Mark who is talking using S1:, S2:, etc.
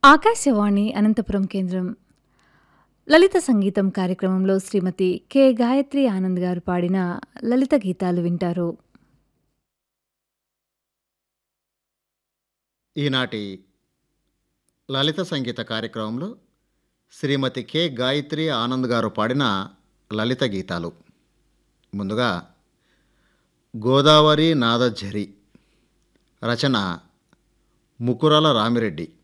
S1: ఆకాశవాణి అనంతపురం కేంద్రం లలిత సంగీతం కార్యక్రమంలో శ్రీమతి కె గాయత్రి ఆనంద్ గారు పాడిన లలిత గీతాలు వింటారు.
S2: ఈనాటి లలిత సంగీత కార్యక్రమంలో శ్రీమతి కె గాయత్రి ఆనంద్ గారు పాడిన లలిత గీతాలు. ముందుగా గోదావరి నాదఝరి, రచన ముకురల రామిరెడ్డి.